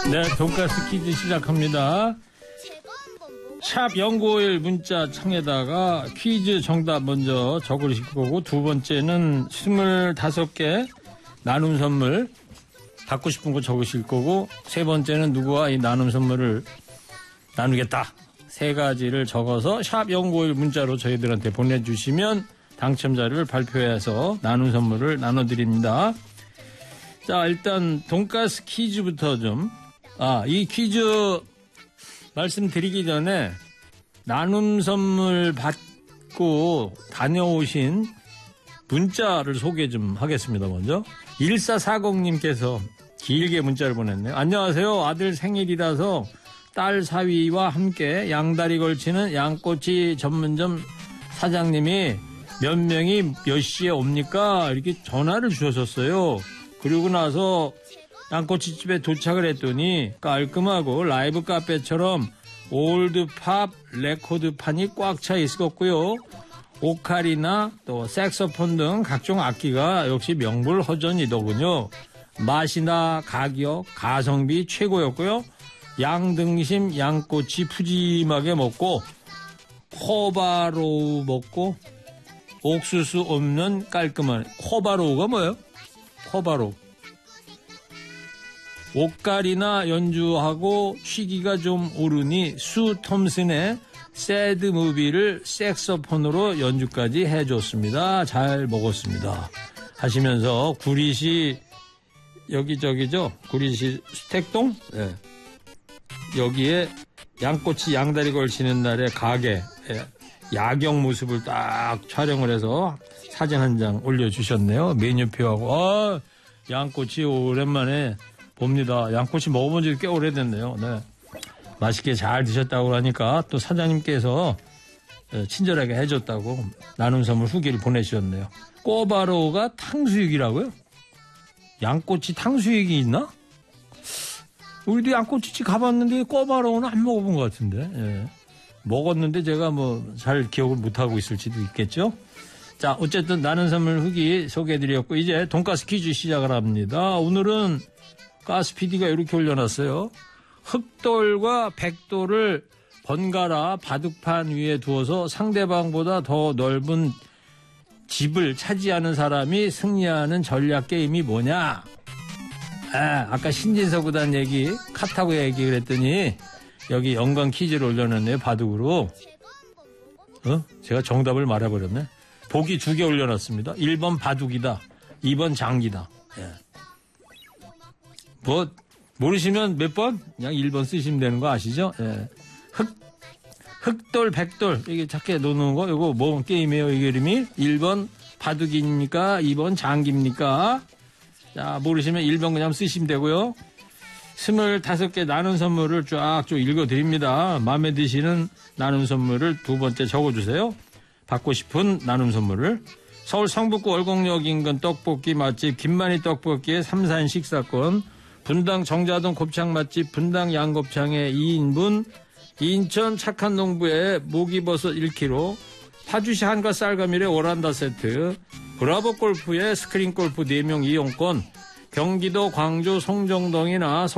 네, 돈가스 퀴즈 시작합니다. 샵 0951 문자 창에다가 퀴즈 정답 먼저 적으실 거고, 두 번째는 25개 나눔 선물 받고 싶은 거 적으실 거고, 세 번째는 누구와 이 나눔 선물을 나누겠다. 세 가지를 적어서 샵 0951 문자로 저희들한테 보내주시면 당첨자를 발표해서 나눔 선물을 나눠드립니다. 자, 일단 돈가스 퀴즈부터 좀. 이 퀴즈 말씀드리기 전에 나눔 선물 받고 다녀오신 문자를 소개 좀 하겠습니다. 먼저 1440님께서 길게 문자를 보냈네요. 안녕하세요. 아들 생일이라서 딸 사위와 함께 양다리 걸치는 양꼬치 전문점 사장님이 몇 명이 몇 시에 옵니까? 이렇게 전화를 주셨었어요. 그리고 나서 양꼬치집에 도착을 했더니 깔끔하고 라이브 카페처럼 올드팝 레코드판이 꽉 차 있었고요. 오카리나 또 색소폰 등 각종 악기가 역시 명불허전이더군요. 맛이나 가격, 가성비 최고였고요. 양등심 양꼬치 푸짐하게 먹고 코바로우 먹고 옥수수 없는 깔끔한 코바로우가 뭐예요? 코바로우. 옷가리나 연주하고 취기가 좀 오르니 수 톰슨의 새드 무비를 색소폰으로 연주까지 해줬습니다. 잘 먹었습니다. 하시면서 구리시 여기저기죠. 구리시 수택동? 네. 여기에 양꼬치 양다리 걸치는 날의 가게 야경 모습을 딱 촬영을 해서 사진 한 장 올려주셨네요. 메뉴표하고. 양꼬치 오랜만에 봅니다. 양꼬치 먹어본 지 꽤 오래됐네요. 네. 맛있게 잘 드셨다고 하니까 또 사장님께서 친절하게 해줬다고 나눔 선물 후기를 보내주셨네요. 꼬바로우가 탕수육이라고요? 양꼬치 탕수육이 있나? 우리도 양꼬치집 가봤는데 꼬바로우는 안 먹어본 것 같은데. 예. 먹었는데 제가 잘 기억을 못하고 있을지도 있겠죠? 자, 어쨌든 나눔 선물 후기 소개해드렸고, 이제 돈가스 퀴즈 시작을 합니다. 오늘은 가스 PD가 이렇게 올려놨어요. 흑돌과 백돌을 번갈아 바둑판 위에 두어서 상대방보다 더 넓은 집을 차지하는 사람이 승리하는 전략 게임이 뭐냐? 아까 신진서 구단 얘기, 카타고 얘기 그랬더니 여기 연관 퀴즈를 올려놨네요. 바둑으로. 제가 정답을 말해버렸네. 보기 2개 올려놨습니다. 1번 바둑이다. 2번 장기다. 예. 모르시면 몇 번? 그냥 1번 쓰시면 되는 거 아시죠? 예. 흑돌, 백돌. 이게 작게 놓는 거, 이거 뭐 게임이에요, 이 이름이? 1번 바둑입니까? 2번 장기입니까? 자, 모르시면 1번 그냥 쓰시면 되고요. 25개 나눔 선물을 쫙 읽어드립니다. 마음에 드시는 나눔 선물을 두 번째 적어주세요. 받고 싶은 나눔 선물을. 서울 성북구 월곡역 인근 떡볶이 맛집 김만희 떡볶이의 삼산 식사권, 분당 정자동 곱창 맛집 분당 양곱창의 2인분, 인천 착한 농부의 목이버섯 1kg, 파주시 한과 쌀가밀의 오란다 세트, 브라보 골프의 스크린 골프 4명 이용권, 경기도 광주 송정동이나